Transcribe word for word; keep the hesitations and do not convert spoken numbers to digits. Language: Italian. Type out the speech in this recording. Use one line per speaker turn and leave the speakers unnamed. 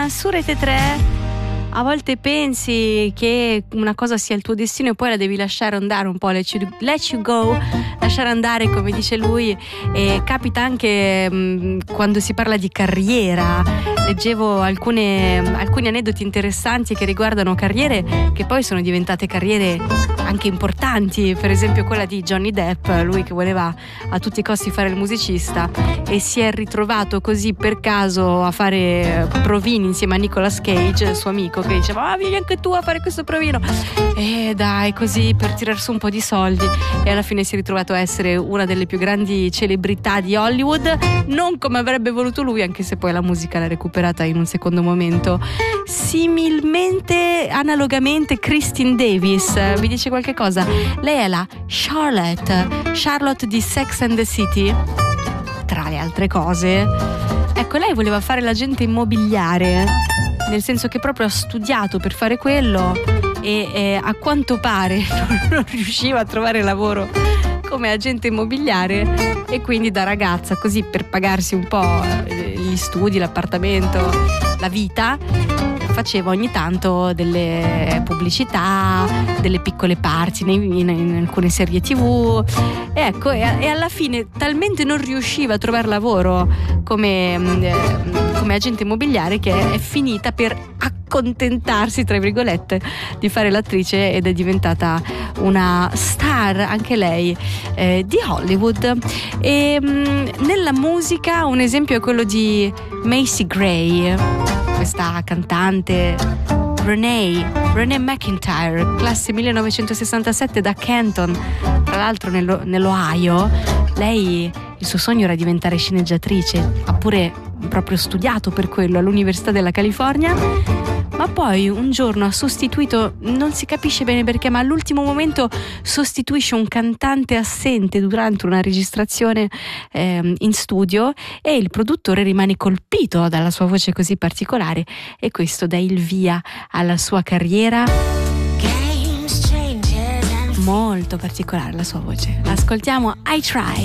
Madonna su Rete tre. A volte pensi che una cosa sia il tuo destino e poi la devi lasciare andare un po', let you, let you go, lasciare andare, come dice lui. E capita anche mh, quando si parla di carriera. Leggevo alcune, alcuni aneddoti interessanti che riguardano carriere che poi sono diventate carriere anche importanti, per esempio quella di Johnny Depp, lui che voleva a tutti i costi fare il musicista e si è ritrovato così per caso a fare provini insieme a Nicolas Cage, suo amico, che diceva: ah, vieni anche tu a fare questo provino, e dai, così per tirar su un po' di soldi, e alla fine si è ritrovato a essere una delle più grandi celebrità di Hollywood, non come avrebbe voluto lui, anche se poi la musica l'ha recuperata in un secondo momento. Similmente, analogamente, Christine Davis, vi dice qualche cosa? Lei è la Charlotte Charlotte di Sex and the City, tra le altre cose. Ecco, lei voleva fare l'agente immobiliare, nel senso che proprio ha studiato per fare quello e eh, a quanto pare non riusciva a trovare lavoro come agente immobiliare, e quindi da ragazza, così per pagarsi un po' gli studi, l'appartamento, la vita, faceva ogni tanto delle pubblicità, delle piccole parti in, in, in alcune serie tivù, e ecco, e, e alla fine talmente non riusciva a trovare lavoro come, eh, come agente immobiliare che è finita per accontentarsi, tra virgolette, di fare l'attrice, ed è diventata una star anche lei eh, di Hollywood. E mh, nella musica un esempio è quello di Macy Gray, questa cantante Renee Renee McIntyre, classe millenovecentosessantasette da Canton, tra l'altro nello, nell'Ohio. Lei, il suo sogno era diventare sceneggiatrice, ha pure proprio studiato per quello all'Università della California, ma poi un giorno ha sostituito, non si capisce bene perché, ma all'ultimo momento sostituisce un cantante assente durante una registrazione eh, in studio, e il produttore rimane colpito dalla sua voce così particolare, e questo dà il via alla sua carriera. Molto particolare la sua voce. Ascoltiamo I Try.